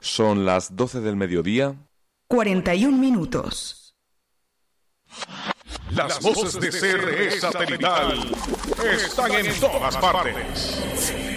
Son las 12 del mediodía. 41 minutos. Las voces de CRE Satelital están en todas partes.